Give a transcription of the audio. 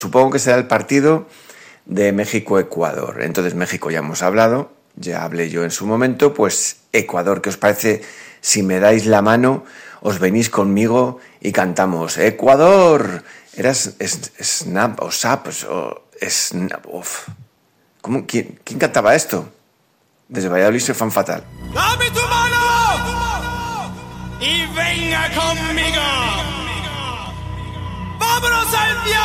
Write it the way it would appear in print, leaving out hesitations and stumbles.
Supongo que será el partido de México-Ecuador. Entonces, México ya hemos hablado, ya hablé yo en su momento. Pues Ecuador, ¿qué os parece si me dais la mano, os venís conmigo y cantamos Ecuador? Era Snap o Sap o Snap. Uf. ¿Cómo? ¿Quién cantaba esto? Desde Valladolid soy fan fatal. ¡Dame tu mano! ¡Y venga conmigo! ¡Vámonos al